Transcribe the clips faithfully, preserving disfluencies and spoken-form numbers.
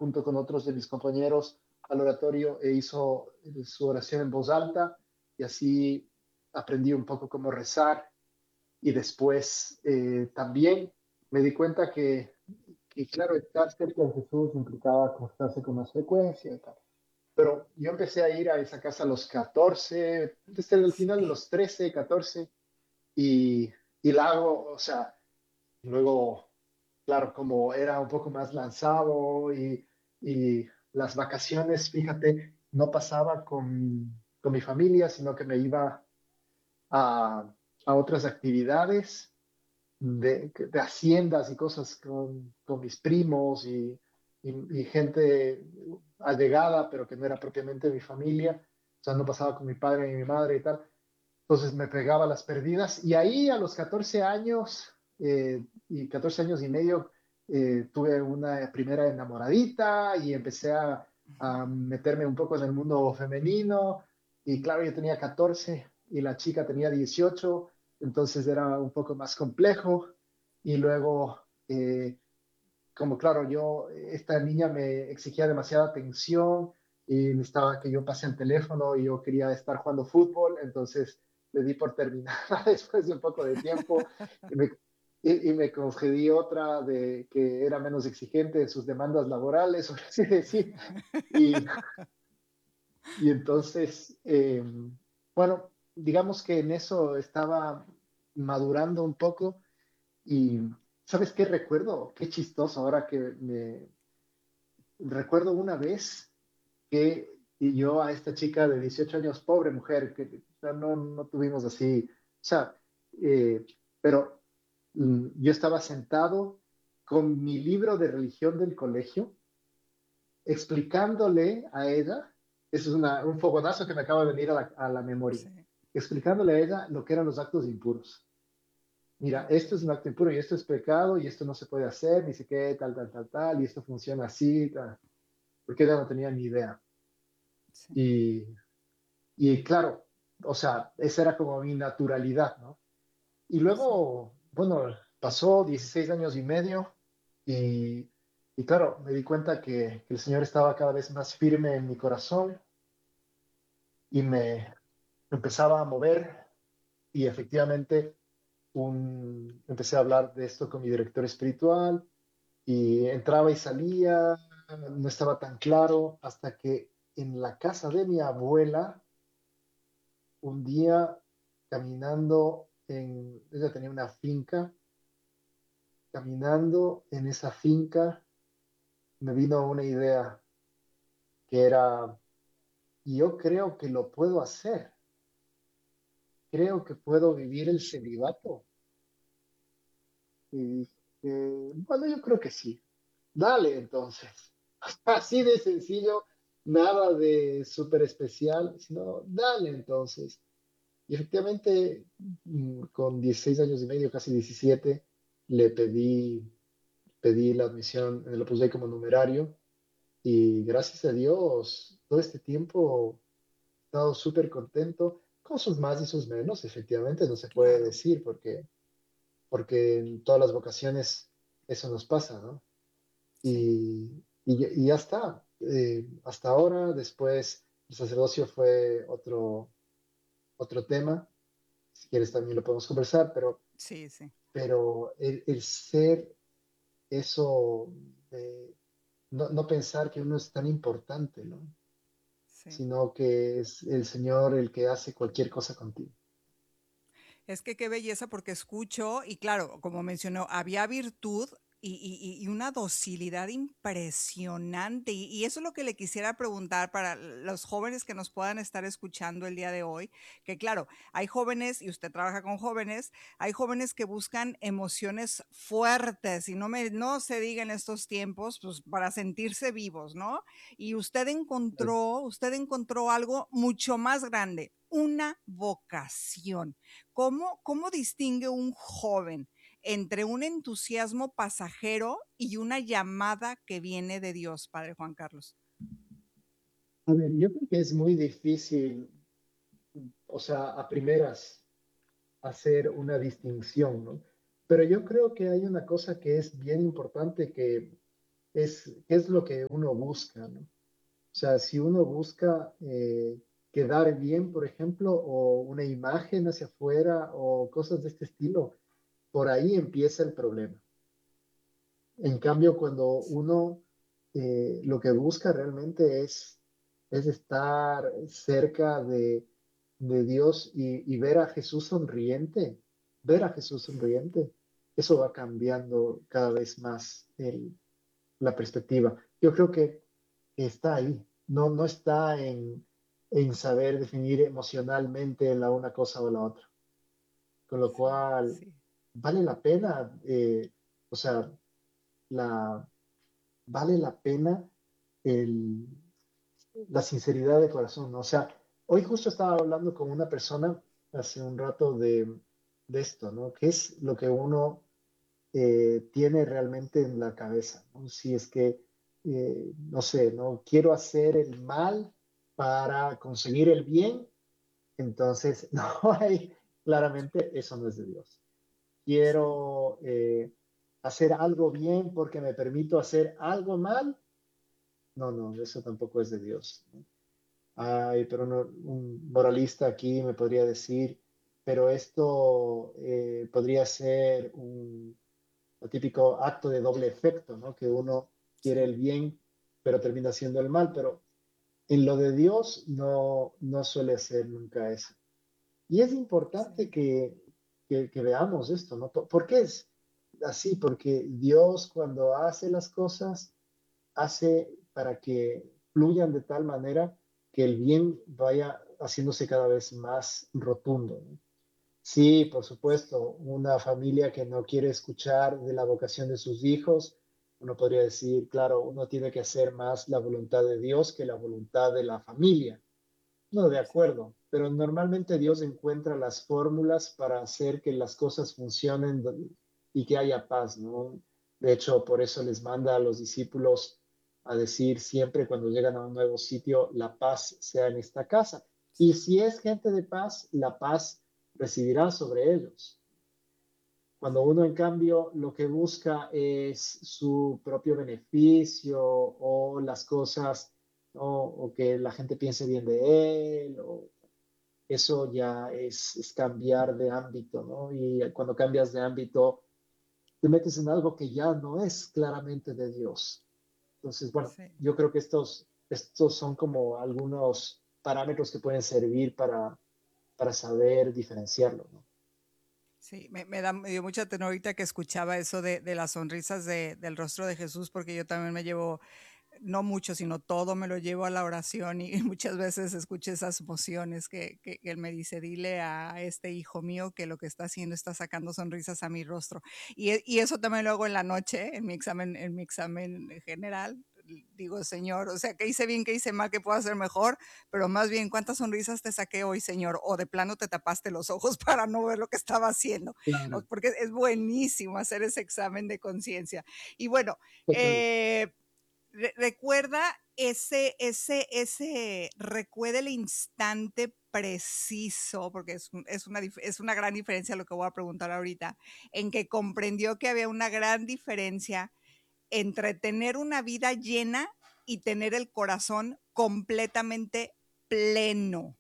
junto con otros de mis compañeros al oratorio e hizo su oración en voz alta y así aprendí un poco cómo rezar y después eh, también me di cuenta que, que, claro, estar cerca de Jesús implicaba acostarse con más frecuencia y tal. Pero yo empecé a ir a esa casa a los catorce, desde el final de Sí. los trece, catorce, y, y la hago, o sea, luego, claro, como era un poco más lanzado y, y las vacaciones, fíjate, no pasaba con, con mi familia, sino que me iba a, a otras actividades de, de haciendas y cosas con, con mis primos y, y, y gente allegada, pero que no era propiamente mi familia. O sea, no pasaba con mi padre y mi madre y tal. Entonces me pegaba las perdidas. Y ahí a los catorce años eh, y catorce años y medio eh, tuve una primera enamoradita y empecé a, a meterme un poco en el mundo femenino. Y claro, yo tenía catorce y la chica tenía dieciocho, entonces era un poco más complejo. Y luego, eh, como claro, yo, esta niña me exigía demasiada atención y necesitaba que yo pase el teléfono y yo quería estar jugando fútbol, entonces le di por terminada después de un poco de tiempo y me, y, y me concedí otra de que era menos exigente en sus demandas laborales, por así decir. Y, y entonces, eh, bueno, digamos que en eso estaba madurando un poco y ¿sabes qué recuerdo? Qué chistoso ahora que me recuerdo una vez que yo a esta chica de dieciocho años, pobre mujer, que no, no tuvimos así, o sea, eh, pero mm, yo estaba sentado con mi libro de religión del colegio, explicándole a ella, eso es una, un fogonazo que me acaba de venir a la, a la memoria, Sí. explicándole a ella lo que eran los actos impuros. Mira, esto es un acto impuro y esto es pecado y esto no se puede hacer, ni sé qué, tal, tal, tal, tal, y esto funciona así, tal, porque ella no tenía ni idea. Sí. Y, y claro, o sea, esa era como mi naturalidad, ¿no? Y Sí. luego, bueno, pasó dieciséis años y medio y, y claro, me di cuenta que, que el Señor estaba cada vez más firme en mi corazón y me empezaba a mover y efectivamente un, empecé a hablar de esto con mi director espiritual y entraba y salía, no estaba tan claro hasta que en la casa de mi abuela, un día caminando en, ella tenía una finca, caminando en esa finca me vino una idea que era, yo creo que lo puedo hacer, creo que puedo vivir el celibato. Y dije, bueno, yo creo que sí. Dale entonces. Así de sencillo, nada de súper especial, sino dale entonces. Y efectivamente, mm, con dieciséis años y medio, casi diecisiete, le pedí, pedí la admisión en el Opus Dei como numerario y gracias a Dios, todo este tiempo he estado súper contento, con sus más y sus menos, efectivamente, no se puede Claro. decir porque, porque en todas las vocaciones eso nos pasa, ¿no? Sí. Y, y, y ya está. Eh, hasta ahora, después, el sacerdocio fue otro, otro tema. Si quieres también lo podemos conversar, pero, Sí, sí. pero el, el ser eso, de no, no pensar que uno es tan importante, ¿no? Sí. Sino que es el Señor el que hace cualquier cosa contigo. Es que qué belleza porque escucho y claro, como mencionó, había virtud y, y- y una docilidad impresionante. Y, y eso es lo que le quisiera preguntar para los jóvenes que nos puedan estar escuchando el día de hoy, que claro, hay jóvenes, y usted trabaja con jóvenes, hay jóvenes que buscan emociones fuertes y no, me, no se diga en estos tiempos, pues para sentirse vivos, ¿no? Y usted encontró, usted encontró algo mucho más grande, una vocación. ¿Cómo, cómo distingue un joven entre un entusiasmo pasajero y una llamada que viene de Dios, Padre Juan Carlos? A ver, yo creo que es muy difícil, o sea, a primeras, hacer una distinción, ¿no? Pero yo creo que hay una cosa que es bien importante que es, qué es lo que uno busca, ¿no? O sea, si uno busca eh, quedar bien, por ejemplo, o una imagen hacia afuera o cosas de este estilo, por ahí empieza el problema. En cambio, cuando uno eh, lo que busca realmente es, es estar cerca de, de Dios y, y ver a Jesús sonriente, ver a Jesús sonriente, eso va cambiando cada vez más el- la perspectiva. Yo creo que está ahí, no, no está en, en saber definir emocionalmente la una cosa o la otra, con lo Sí, cual sí, vale la pena, eh, o sea, la vale la pena el, la sinceridad de corazón, ¿no? O sea, hoy justo estaba hablando con una persona hace un rato de, de esto, ¿no? ¿Qué es lo que uno eh, tiene realmente en la cabeza, ¿no? Si es que, eh, no sé, ¿no? Quiero hacer el mal para conseguir el bien, entonces no hay, claramente eso no es de Dios. sí, Quiero eh, hacer algo bien porque me permito hacer algo mal, no, no, eso tampoco es de Dios, ¿no? Ay, pero no- un moralista aquí me podría decir, pero esto eh, podría ser un el típico acto de doble efecto, ¿no? Que uno quiere sí, el bien, pero termina haciendo el mal, pero en lo de Dios no, no suele ser nunca eso. Y es importante sí, que, que, que veamos esto, ¿no? ¿Por, por qué es así? Porque Dios cuando hace las cosas hace para que fluyan de tal manera que el bien vaya haciéndose cada vez más rotundo, ¿no? Sí, por supuesto, una familia que no quiere escuchar de la vocación de sus hijos, uno podría decir, claro, uno tiene que hacer más la voluntad de Dios que la voluntad de la familia. No, de sí, acuerdo, pero normalmente Dios encuentra las fórmulas para hacer que las cosas funcionen y que haya paz, ¿no? De hecho, por eso les manda a los discípulos a decir siempre cuando llegan a un nuevo sitio, la paz sea en esta casa. Y si es gente de paz, la paz recibirá sobre ellos. Cuando uno, en cambio, lo que busca es su propio beneficio o las cosas, ¿no? O que la gente piense bien de él, o eso ya es, es cambiar de ámbito, ¿no? Y cuando cambias de ámbito, te metes en algo que ya no es claramente de Dios. Entonces, bueno, sí. yo creo que estos, estos son como algunos parámetros que pueden servir para, para saber diferenciarlo, ¿no? Sí, me, me da, me dio mucha ternura ahorita que escuchaba eso de, de las sonrisas de- del rostro de Jesús, porque yo también me llevo, no mucho, sino todo me lo llevo a la oración y, muchas veces escucho esas emociones que, que, que él me dice, dile a este hijo mío que lo que está haciendo está sacando sonrisas a mi rostro. Y, e- y eso también lo hago en la noche, en mi examen, en mi examen general. Digo, Señor, o sea, que hice bien, que hice mal, que puedo hacer mejor, pero más bien, ¿cuántas sonrisas te saqué hoy, Señor? O de plano te tapaste los ojos para no ver lo que estaba haciendo, o- Claro, porque es buenísimo hacer ese examen de conciencia. Y bueno, total. eh, re- recuerda ese, ese, ese, recuerda el instante preciso, porque es, un- es, una, dif- es una gran diferencia lo que voy a preguntar ahorita, en que comprendió que había una gran diferencia entre tener una vida llena y tener el corazón completamente pleno.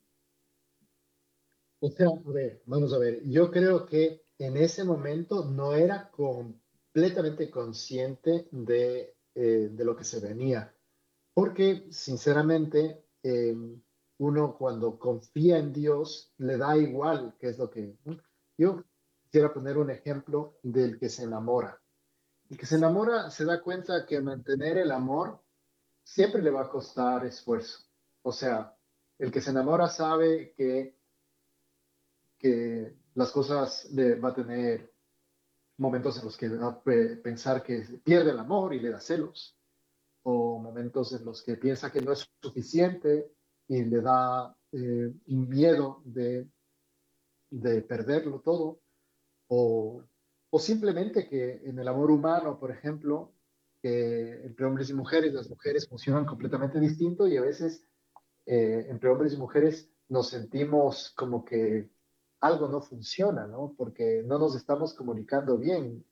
O sea, a ver, vamos a ver, yo creo que en ese momento no era completamente consciente de, eh, de lo que se venía, porque sinceramente eh, uno cuando confía en Dios le da igual qué es lo que... ¿no? Yo quisiera poner un ejemplo del que se enamora. El que se Sí, enamora se da cuenta que mantener el amor siempre le va a costar esfuerzo. O sea, el que se enamora sabe que que las cosas de, va a tener momentos en los que va a pe- pensar que pierde el amor y le da celos, o momentos en los que piensa que no es suficiente y le da eh, un miedo de, de perderlo todo, o, o simplemente que en el amor humano, por ejemplo, que entre hombres y mujeres, las mujeres funcionan completamente distinto y a veces eh, entre hombres y mujeres nos sentimos como que algo no funciona, ¿no? Porque no nos estamos comunicando bien.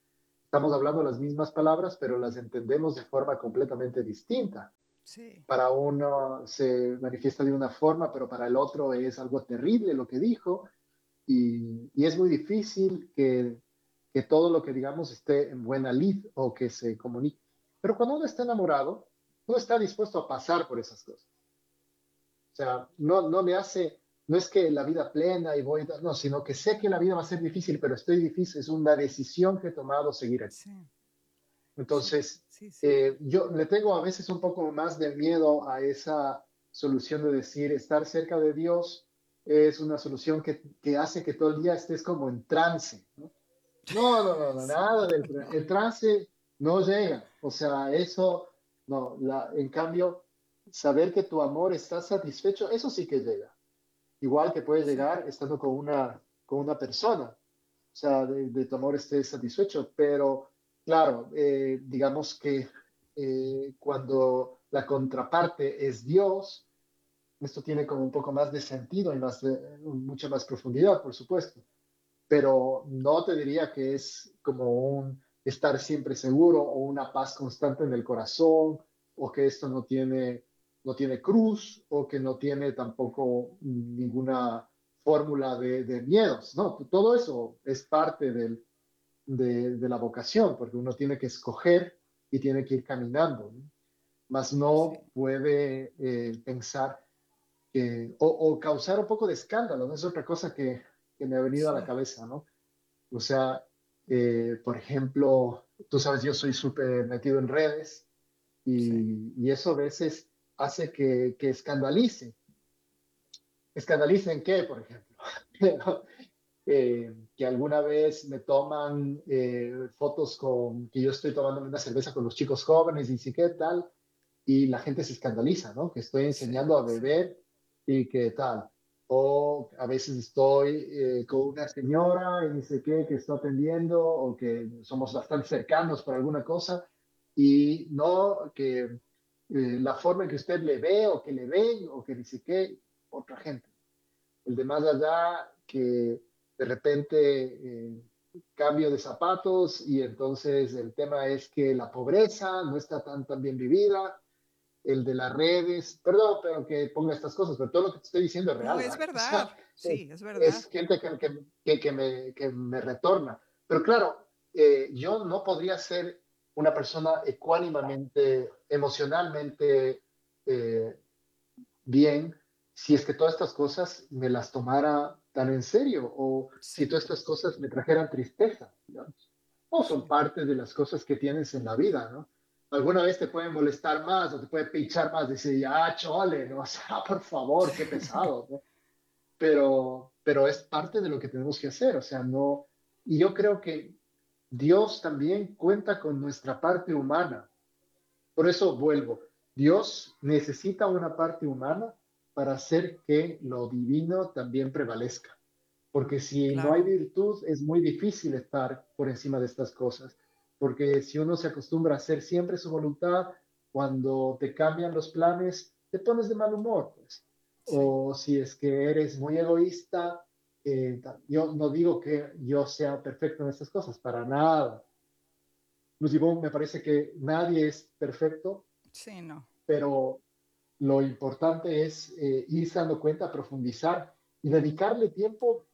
Estamos hablando las mismas palabras, pero las entendemos de forma completamente distinta. Sí, Para uno se manifiesta de una forma, pero para el otro es algo terrible lo que dijo y, y es muy difícil que, que todo lo que digamos esté en buena lid o que se comunique. Pero cuando uno está enamorado, uno está dispuesto a pasar por esas cosas. O sea, no, no me hace, no es que la vida plena y voy, no, sino que sé que la vida va a ser difícil, pero estoy difícil, es una decisión que he tomado seguir aquí. sí, sí, Entonces, sí, sí. eh, yo le tengo a veces un poco más de miedo a esa solución de decir estar cerca de Dios es una solución que, que hace que todo el día estés como en trance, ¿no? No, no, no, no, Sí, nada del no. el trance no llega. O sea, eso, no, la, en cambio, saber que tu amor está satisfecho, eso sí que llega. Igual que puede Sí, llegar estando con una, con una persona, o sea, de, de tu amor esté satisfecho, pero claro, eh, digamos que eh, cuando la contraparte es Dios, esto tiene como un poco más de sentido y más de, mucha más profundidad, por supuesto, pero no te diría que es como un estar siempre seguro o una paz constante en el corazón o que esto no tiene, no tiene cruz o que no tiene tampoco ninguna fórmula de, de miedos, ¿no? Todo eso es parte del, de, de, la vocación, porque uno tiene que escoger y tiene que ir caminando, ¿no? Más sí, no puede eh, pensar que, o, o, causar un poco de escándalo, ¿no? Es otra cosa que, que me ha venido a la sí, cabeza, ¿no? O sea, eh, por ejemplo, tú sabes, yo soy súper metido en redes sí, y, y, eso a veces hace que, que escandalice. ¿Escandalice en qué, por ejemplo? eh, que alguna vez me toman eh, fotos con que yo estoy tomando una cerveza con los chicos jóvenes y sí, ¿qué tal? Y la gente se escandaliza, ¿no? Que estoy sí, enseñando a sí, beber y qué tal. O a veces estoy eh, con una señora y dice qué, que está atendiendo o que somos bastante cercanos por alguna cosa y no que eh, la forma en que usted le ve o que le ven o que dice qué, otra gente. El de más allá que de repente eh, cambio de zapatos y entonces el tema es que la pobreza no está tan, tan bien vivida, el de las redes, perdón, pero que ponga estas cosas, pero todo lo que te estoy diciendo es no, real, es ¿verdad? O verdad. sea, Sí, es verdad. es gente que, que, que, que me, que me retorna. Pero claro, eh, yo no podría ser una persona ecuánimamente, emocionalmente eh, bien si es que todas estas cosas me las tomara tan en serio o si Sí, todas estas cosas me trajeran tristeza, ¿no? O son sí, parte de las cosas que tienes en la vida, ¿no? Alguna vez te pueden molestar más o te puede pinchar más, decir, ya, chole, ¿no? O sea, por favor, qué pesado, ¿no? Pero, pero es parte de lo que tenemos que hacer, o sea, no, y yo creo que Dios también cuenta con nuestra parte humana. Por eso vuelvo, Dios necesita una parte humana para hacer que lo divino también prevalezca. Porque si no hay claro. virtud, es muy difícil estar por encima de estas cosas. Porque si uno se acostumbra a hacer siempre su voluntad, cuando te cambian los planes, te pones de mal humor, pues. Sí, O si es que eres muy egoísta, eh, yo no digo que yo sea perfecto en estas cosas, para nada. Inclusive me parece que nadie es perfecto, sí, no. pero lo importante es eh, irse dando cuenta, profundizar y dedicarle tiempo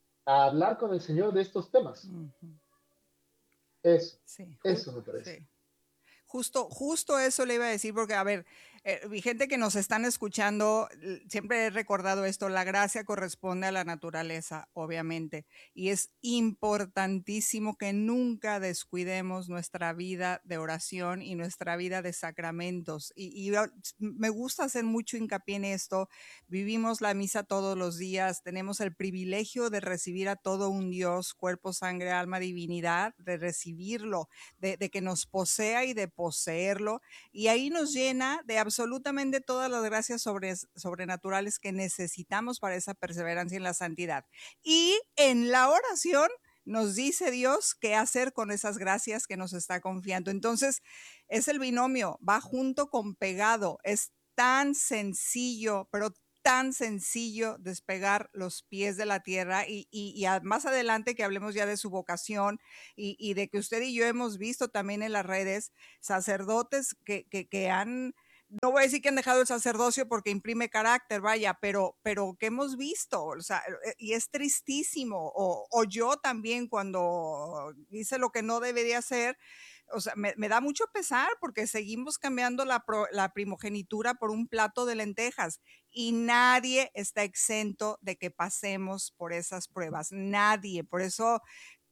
a hablar con el Señor de estos temas. Ujú. Eso, Sí, ju- eso me parece. sí. Justo, justo eso le iba a decir, porque, a ver, eh, mi gente que nos están escuchando, l- siempre he recordado esto, la gracia corresponde a la naturaleza, obviamente, y es importantísimo que nunca descuidemos nuestra vida de oración y nuestra vida de sacramentos. Y, y yo- me gusta hacer mucho hincapié en esto. Vivimos la misa todos los días, tenemos el privilegio de recibir a todo un Dios, cuerpo, sangre, alma, divinidad, de recibirlo de, de, que nos posea y de poseerlo. Y ahí nos llena de absolutamente todas las gracias sobre, sobrenaturales que necesitamos para esa perseverancia en la santidad. Y en la oración nos dice Dios qué hacer con esas gracias que nos está confiando. Entonces, es el binomio, va junto con pegado, es tan sencillo, pero tan sencillo despegar los pies de la tierra y, y, y a, más adelante que hablemos ya de su vocación y, y, de que usted y yo hemos visto también en las redes sacerdotes que, que, que han, no voy a decir que han dejado el sacerdocio porque imprime carácter, vaya, pero, pero que hemos visto, o sea, y es tristísimo, o, o yo también cuando hice lo que no debería hacer, o sea, me, me da mucho pesar porque seguimos cambiando la, pro, la primogenitura por un plato de lentejas y nadie está exento de que pasemos por esas pruebas, nadie, por eso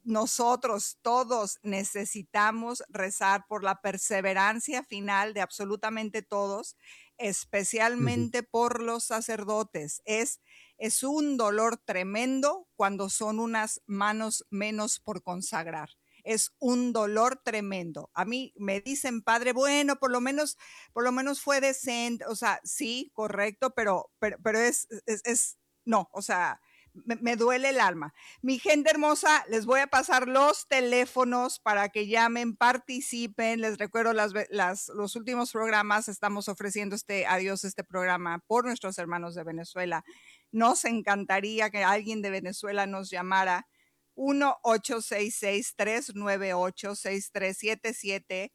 nosotros todos necesitamos rezar por la perseverancia final de absolutamente todos, especialmente uh-huh. por los sacerdotes. Es, es un dolor tremendo cuando son unas manos menos por consagrar. Es un dolor tremendo. A mí me dicen, padre, bueno, por lo menos, por lo menos fue decente. O sea, sí, correcto, pero, pero, pero es, es, es, no, o sea, me, me duele el alma. Mi gente hermosa, les voy a pasar los teléfonos para que llamen, participen. Les recuerdo las, las, los últimos programas. Estamos ofreciendo este adiós, este programa por nuestros hermanos de Venezuela. Nos encantaría que alguien de Venezuela nos llamara. uno ocho seis seis, tres nueve ocho, seis tres siete siete,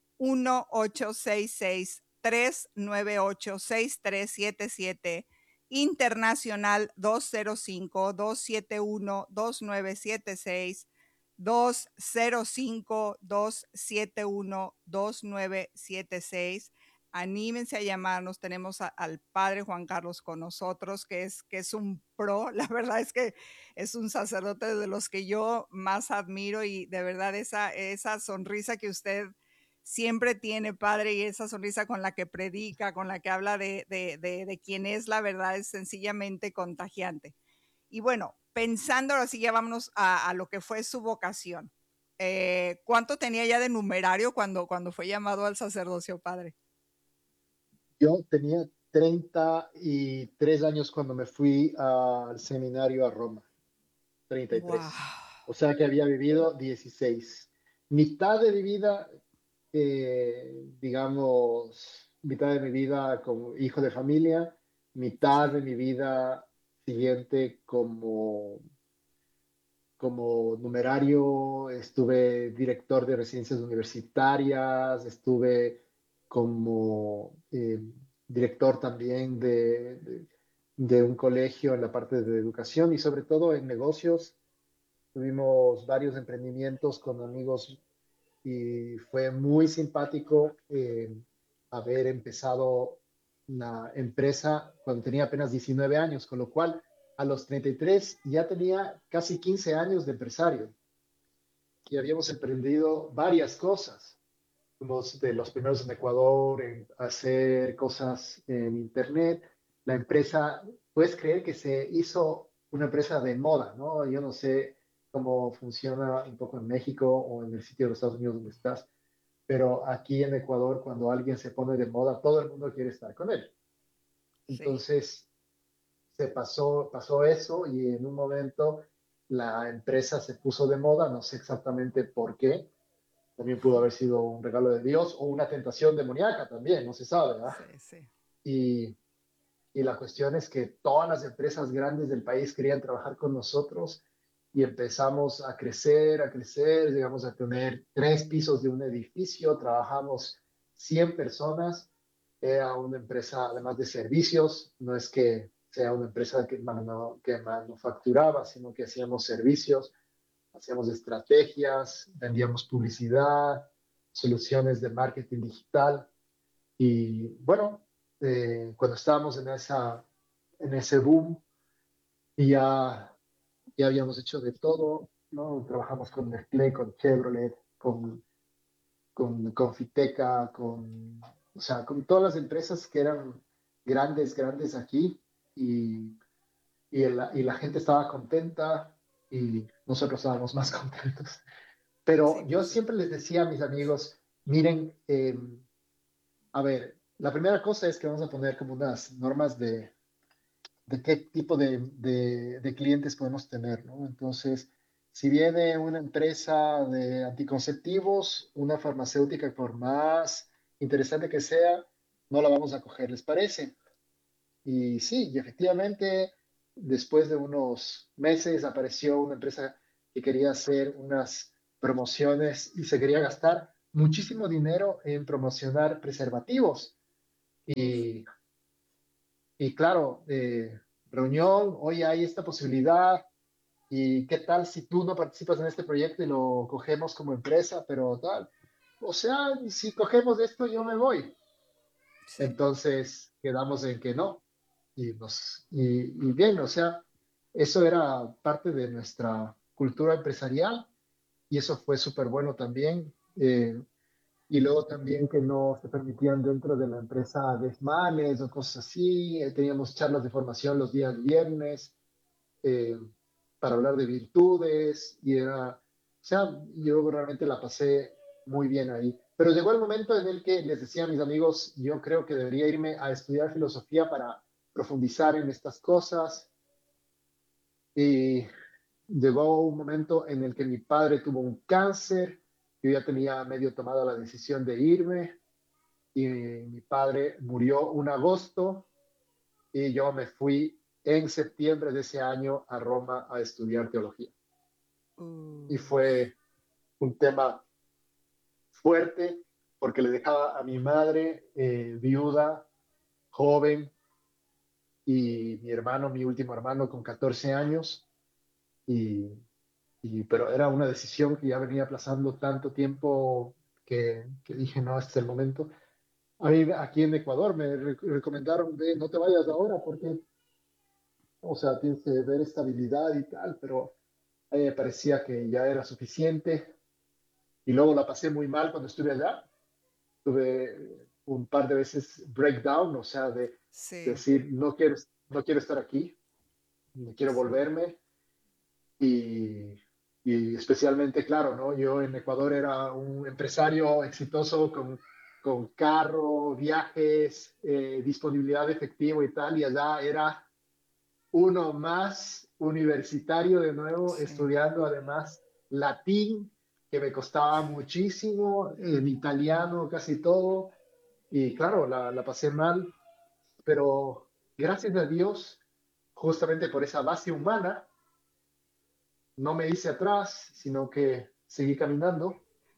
uno ocho seis seis, tres nueve ocho, seis tres siete siete, internacional dos cero cinco, dos siete uno, dos nueve siete seis, dos cero cinco, dos siete uno, dos nueve siete seis. Anímense a llamarnos, tenemos a, al padre Juan Carlos con nosotros, que es, que es un pro, la verdad es que es un sacerdote de los que yo más admiro y de verdad esa, esa sonrisa que usted siempre tiene, padre, y esa sonrisa con la que predica, con la que habla de, de, de, de quién es la verdad, es sencillamente contagiante. Y bueno, pensando así, ya vámonos a, a lo que fue su vocación. Eh, ¿Cuánto tenía ya de numerario cuando, cuando fue llamado al sacerdocio, padre? Yo tenía treinta y tres años cuando me fui al seminario a Roma. treinta y tres. Wow. O sea que había vivido dieciséis. Mitad de mi vida, eh, digamos, mitad de mi vida como hijo de familia, mitad de mi vida siguiente como, como numerario, estuve director de residencias universitarias, estuve como eh, director también de, de, de un colegio en la parte de educación y sobre todo en negocios. Tuvimos varios emprendimientos con amigos y fue muy simpático eh, haber empezado una empresa cuando tenía apenas diecinueve años, con lo cual a los treinta y tres ya tenía casi quince años de empresario y habíamos emprendido varias cosas. Fuimos de los primeros en Ecuador en hacer cosas en Internet. La empresa, puedes creer que se hizo una empresa de moda, ¿no? Yo no sé cómo funciona un poco en México o en el sitio de los Estados Unidos donde estás, pero aquí en Ecuador, cuando alguien se pone de moda, todo el mundo quiere estar con él. Entonces, sí. se pasó, pasó eso y en un momento la empresa se puso de moda, no sé exactamente por qué, también pudo haber sido un regalo de Dios o una tentación demoníaca también, no se sabe, ¿verdad? Sí, sí. Y, y la cuestión es que todas las empresas grandes del país querían trabajar con nosotros y empezamos a crecer, a crecer, llegamos a tener tres pisos de un edificio, trabajamos cien personas, era una empresa además de servicios, no es que sea una empresa que, manu que manufacturaba, sino que hacíamos servicios, hacíamos estrategias, vendíamos publicidad, soluciones de marketing digital. Y bueno, eh, cuando estábamos en, esa, en ese boom, ya, ya habíamos hecho de todo, ¿no? Trabajamos con Nestlé, con Chevrolet, con, con Confiteca, con, o sea, con todas las empresas que eran grandes, grandes aquí. Y, y, el, y la gente estaba contenta y nosotros estábamos más contentos. Pero sí, yo pues sí. siempre les decía a mis amigos, miren, eh, a ver, la primera cosa es que vamos a poner como unas normas de, de qué tipo de, de, de clientes podemos tener, ¿no? Entonces, si viene una empresa de anticonceptivos, una farmacéutica, por más interesante que sea, no la vamos a coger, ¿les parece? y sí, y efectivamente, después de unos meses apareció una empresa que quería hacer unas promociones y se quería gastar muchísimo dinero en promocionar preservativos. Uf. Y, y claro, eh, reunión, hoy hay esta posibilidad. ¿Y qué tal si tú no participas en este proyecto y lo cogemos como empresa, pero tal? O sea, si cogemos esto, yo me voy. Sí. Entonces quedamos en que no. Y, nos, y, y bien, o sea, eso era parte de nuestra cultura empresarial y eso fue súper bueno también. Eh, y luego también que no se permitían dentro de la empresa desmanes o cosas así. Eh, teníamos charlas de formación los días viernes eh, para hablar de virtudes y era, o sea, yo realmente la pasé muy bien ahí. Pero llegó el momento en el que les decía a mis amigos, yo creo que debería irme a estudiar filosofía para profundizar en estas cosas. Y llegó un momento en el que mi padre tuvo un cáncer, yo ya tenía medio tomado la decisión de irme y mi padre murió un agosto y yo me fui en septiembre de ese año a Roma a estudiar teología. Y Uf. fue un tema fuerte porque le dejaba a mi madre eh, viuda, joven, y mi hermano, mi último hermano, con catorce años. Y, y, pero era una decisión que ya venía aplazando tanto tiempo que, que dije, no, este es el momento. A mí aquí en Ecuador me re recomendaron, de, no te vayas ahora porque, o sea, tienes que ver estabilidad y tal, pero a mí me parecía que ya era suficiente. Y luego la pasé muy mal cuando estuve allá. Tuve un par de veces breakdown, o sea, de Sí, decir, no quiero, no quiero estar aquí, no quiero sí. volverme. Y, y especialmente, claro, ¿no? Yo en Ecuador era un empresario exitoso con, con carro, viajes, eh, disponibilidad de efectivo y tal, y allá era uno más universitario de nuevo, Sí. estudiando además latín, que me costaba muchísimo, en italiano casi todo, y claro, la, la pasé mal, pero gracias a Dios, justamente por esa base humana, no me hice atrás, sino que seguí caminando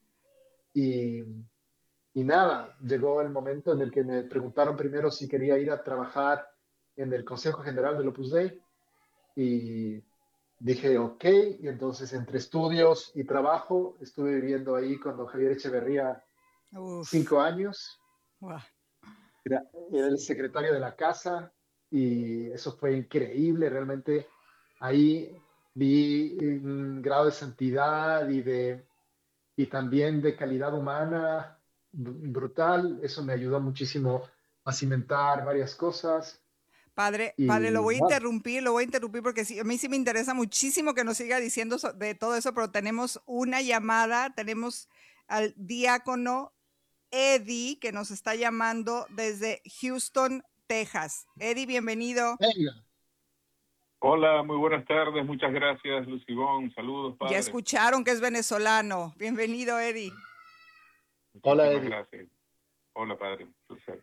y, y nada, llegó el momento en el que me preguntaron primero si quería ir a trabajar en el Consejo General del Opus Dei y dije, ok, y entonces entre estudios y trabajo estuve viviendo ahí con don Javier Echeverría Uf. cinco años, Guau. era, era el Sí. secretario de la casa y eso fue increíble, realmente ahí vi un grado de santidad y, de, y también de calidad humana brutal, eso me ayudó muchísimo a cimentar varias cosas Padre, padre, lo y voy a nada, interrumpir, lo voy a interrumpir porque sí, a mí sí me interesa muchísimo que nos siga diciendo so- de todo eso, pero tenemos una llamada, tenemos al diácono Eddie que nos está llamando desde Houston, Texas. Eddie, bienvenido. venga, Hola, muy buenas tardes. Muchas gracias, Lucibón. Saludos, Ya padre. escucharon que es venezolano. Bienvenido, Eddie. hola Muchísimas Eddie. gracias. Hola, padre. Placer.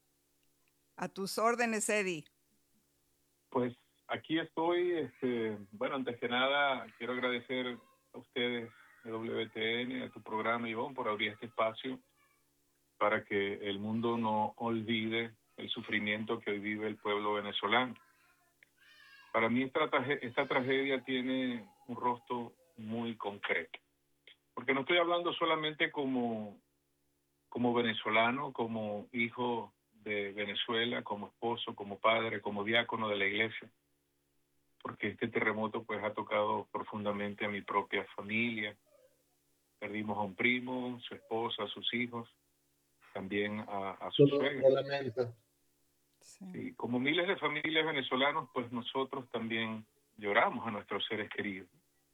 A tus órdenes, Eddie. Pues aquí estoy. Este, bueno, antes que nada, quiero agradecer a ustedes de W T N, a tu programa, Ivonne, por abrir este espacio para que el mundo no olvide el sufrimiento que hoy vive el pueblo venezolano. Para mí esta, traje- esta tragedia tiene un rostro muy concreto, porque no estoy hablando solamente como como venezolano, como hijo de Venezuela, como esposo, como padre, como diácono de la iglesia, porque este terremoto pues ha tocado profundamente a mi propia familia. Perdimos a un primo, su esposa, a sus hijos, también a, a su Lo, suegra. lo lamento. Sí. Y como miles de familias venezolanos, pues nosotros también lloramos a nuestros seres queridos.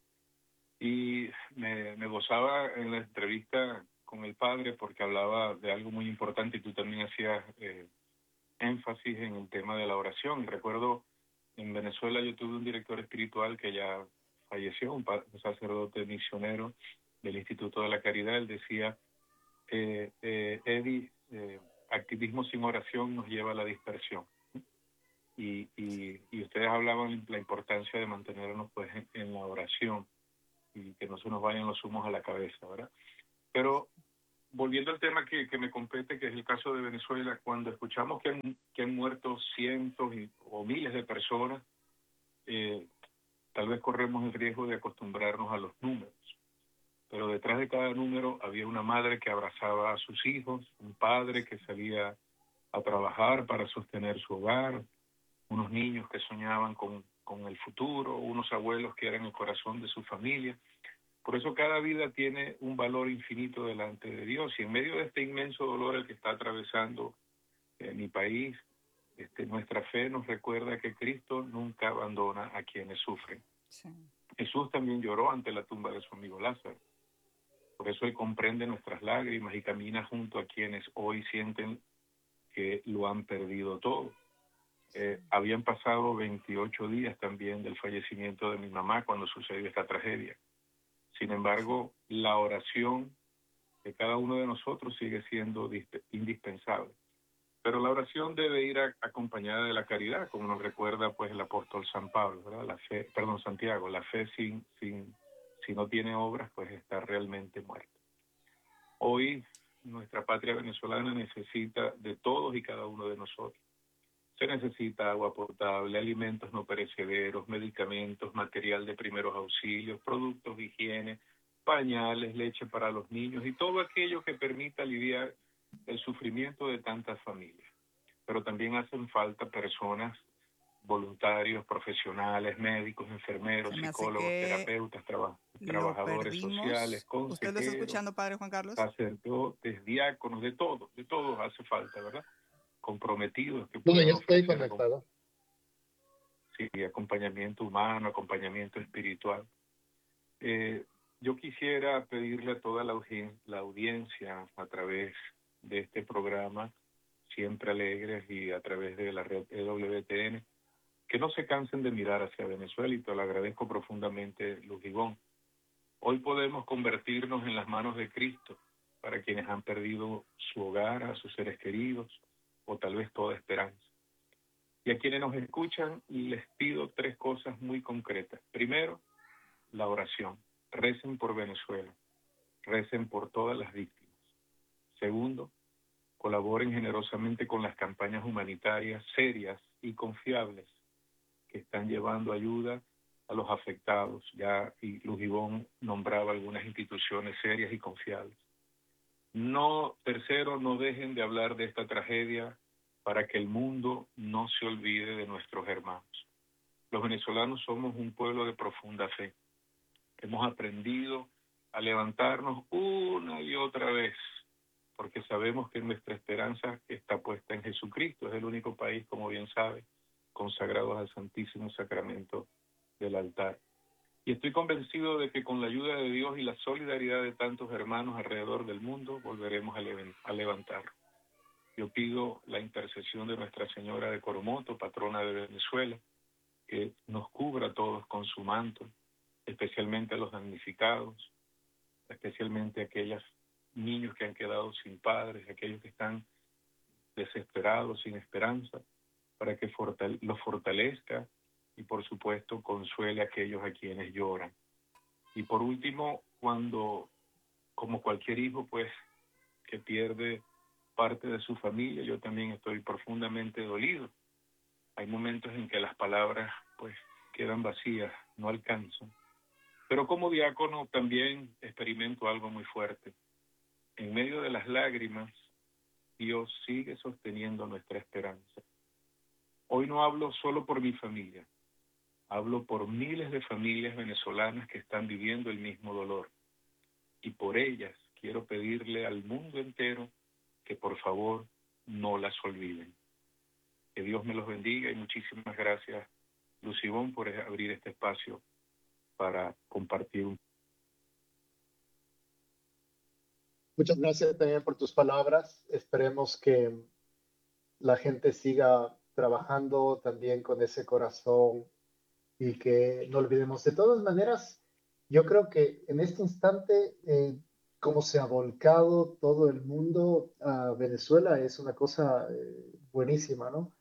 Y me, me gozaba en la entrevista con el padre porque hablaba de algo muy importante y tú también hacías eh, énfasis en el tema de la oración. Y recuerdo en Venezuela yo tuve un director espiritual que ya falleció, un, un sacerdote misionero del Instituto de la Caridad. Él decía, eh, eh, Eddie, eh, activismo sin oración nos lleva a la dispersión. y, y, y ustedes hablaban de la importancia de mantenernos pues en, en la oración y que no se nos vayan los humos a la cabeza, ¿verdad? Pero volviendo al tema que, que me compete, que es el caso de Venezuela, cuando escuchamos que han, que han muerto cientos y, o miles de personas, eh, tal vez corremos el riesgo de acostumbrarnos a los números. Pero detrás de cada número había una madre que abrazaba a sus hijos, un padre que salía a trabajar para sostener su hogar, unos niños que soñaban con, con el futuro, unos abuelos que eran el corazón de su familia. Por eso cada vida tiene un valor infinito delante de Dios, y en medio de este inmenso dolor el que está atravesando eh, mi país, este, nuestra fe nos recuerda que Cristo nunca abandona a quienes sufren. Sí. Jesús también lloró ante la tumba de su amigo Lázaro. Por eso Él comprende nuestras lágrimas y camina junto a quienes hoy sienten que lo han perdido todo. Eh, habían pasado veintiocho días también del fallecimiento de mi mamá cuando sucedió esta tragedia. Sin embargo, la oración de cada uno de nosotros sigue siendo indispensable. Pero la oración debe ir a, acompañada de la caridad, como nos recuerda pues el apóstol San Pablo, ¿verdad? La fe, perdón, Santiago, la fe sin, sin, si no tiene obras, pues está realmente muerta. Hoy nuestra patria venezolana necesita de todos y cada uno de nosotros. Se necesita agua potable, alimentos no perecederos, medicamentos, material de primeros auxilios, productos de higiene, pañales, leche para los niños y todo aquello que permita aliviar el sufrimiento de tantas familias. Pero también hacen falta personas, voluntarios, profesionales, médicos, enfermeros, psicólogos, que terapeutas, traba, trabajadores sociales, consejeros. ¿Usted lo está escuchando, Padre Juan Carlos? Sacerdotes, diáconos, de todos, de todos hace falta, ¿verdad? Comprometidos. Que bueno, yo estoy conectado. Sí, acompañamiento humano, acompañamiento espiritual. Eh, yo quisiera pedirle a toda la, la audiencia a través de este programa, Siempre Alegres, y a través de la red E W T N, que no se cansen de mirar hacia Venezuela, y te lo agradezco profundamente, Luz Ivonne. Hoy podemos convertirnos en las manos de Cristo para quienes han perdido su hogar, a sus seres queridos, o tal vez toda esperanza. Y a quienes nos escuchan, les pido tres cosas muy concretas. Primero, la oración. Recen por Venezuela. Recen por todas las víctimas. Segundo, colaboren generosamente con las campañas humanitarias serias y confiables que están llevando ayuda a los afectados. Ya y Luz Ivonne nombraba algunas instituciones serias y confiables. No, tercero, no dejen de hablar de esta tragedia para que el mundo no se olvide de nuestros hermanos. Los venezolanos somos un pueblo de profunda fe. Hemos aprendido a levantarnos una y otra vez, porque sabemos que nuestra esperanza está puesta en Jesucristo. Es el único país, como bien sabe, consagrado al Santísimo Sacramento del altar. Y estoy convencido de que con la ayuda de Dios y la solidaridad de tantos hermanos alrededor del mundo, volveremos a, le a levantar. Yo pido la intercesión de Nuestra Señora de Coromoto, patrona de Venezuela, que nos cubra a todos con su manto, especialmente a los damnificados, especialmente a aquellos niños que han quedado sin padres, aquellos que están desesperados, sin esperanza, para que fortale los fortalezca y, por supuesto, consuele a aquellos a quienes lloran. Y por último, cuando, como cualquier hijo, pues, que pierde parte de su familia, yo también estoy profundamente dolido. Hay momentos en que las palabras, pues, quedan vacías, no alcanzan. Pero como diácono también experimento algo muy fuerte. En medio de las lágrimas, Dios sigue sosteniendo nuestra esperanza. Hoy no hablo solo por mi familia, hablo por miles de familias venezolanas que están viviendo el mismo dolor. Y por ellas quiero pedirle al mundo entero que por favor no las olviden. Que Dios me los bendiga y muchísimas gracias, Luz Ivonne, por abrir este espacio para compartir un... Muchas gracias también por tus palabras. Esperemos que la gente siga trabajando también con ese corazón y que no olvidemos. De todas maneras, yo creo que en este instante, eh, como se ha volcado todo el mundo a Venezuela, es una cosa eh, buenísima, ¿no?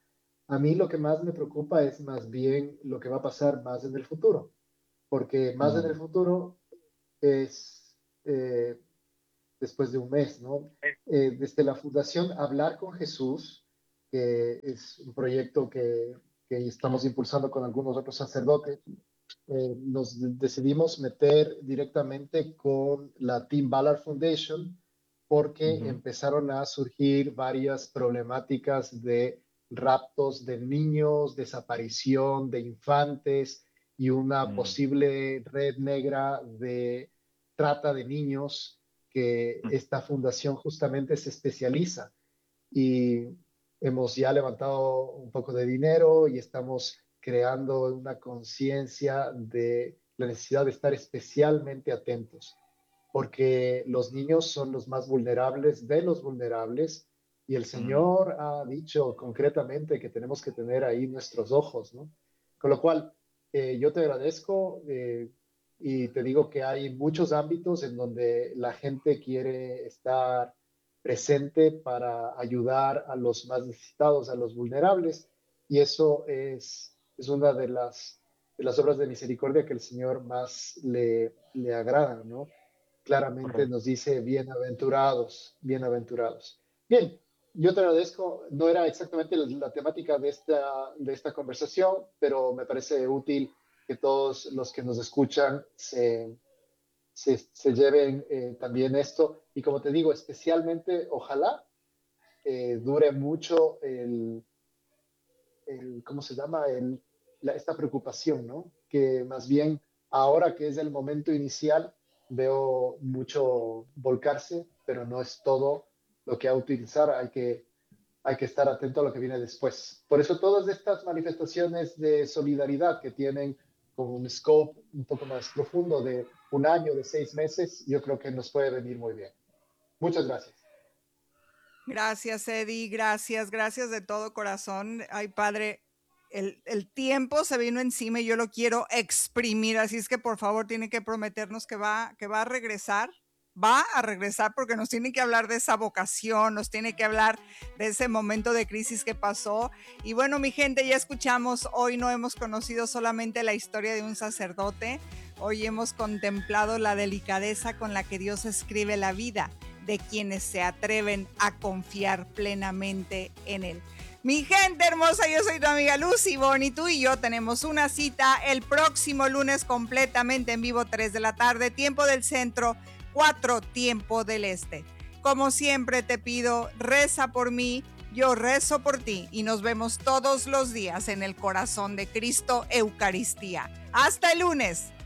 a mí lo que más me preocupa es más bien lo que va a pasar más en el futuro, porque más en el Mm. futuro es eh, después de un mes, ¿no? Eh, desde la Fundación Hablar con Jesús, que es un proyecto que, que estamos impulsando con algunos otros sacerdotes, eh, nos decidimos meter directamente con la Tim Ballard Foundation porque Ujú. empezaron a surgir varias problemáticas de raptos de niños, desaparición de infantes y una Mm. posible red negra de trata de niños que Mm. esta fundación justamente se especializa. Y hemos ya levantado un poco de dinero y estamos creando una conciencia de la necesidad de estar especialmente atentos, porque los niños son los más vulnerables de los vulnerables y el Mm. Señor ha dicho concretamente que tenemos que tener ahí nuestros ojos, ¿no? Con lo cual, eh, yo te agradezco eh, y te digo que hay muchos ámbitos en donde la gente quiere estar presente para ayudar a los más necesitados, a los vulnerables, y eso es, es una de las, de las obras de misericordia que el Señor más le, le agrada, ¿no? Claramente Correcto. nos dice bienaventurados, bienaventurados. Bien, yo te agradezco, no era exactamente la, la temática de esta, de esta conversación, pero me parece útil que todos los que nos escuchan se, se, se lleven eh, también esto. Y como te digo, especialmente, ojalá eh, dure mucho el, el, ¿cómo se llama? El, la, esta preocupación, ¿no? Que más bien ahora que es el momento inicial, veo mucho volcarse, pero no es todo lo que a utilizar, hay que, hay que estar atento a lo que viene después. Por eso todas estas manifestaciones de solidaridad que tienen con un scope un poco más profundo de un año, de seis meses, yo creo que nos puede venir muy bien. Muchas gracias. Gracias, Eddie, gracias, gracias de todo corazón. Ay, padre, el, el tiempo se vino encima y yo lo quiero exprimir, así es que por favor tiene que prometernos que va, que va a regresar, va a regresar porque nos tiene que hablar de esa vocación, nos tiene que hablar de ese momento de crisis que pasó. Y bueno, mi gente, ya escuchamos, hoy no hemos conocido solamente la historia de un sacerdote, hoy hemos contemplado la delicadeza con la que Dios escribe la vida de quienes se atreven a confiar plenamente en Él. Mi gente hermosa, yo soy tu amiga Lucy Bon y tú y yo tenemos una cita el próximo lunes completamente en vivo, tres de la tarde, tiempo del centro, cuatro tiempo del este. Como siempre te pido, reza por mí, yo rezo por ti y nos vemos todos los días en el corazón de Cristo Eucaristía. Hasta el lunes.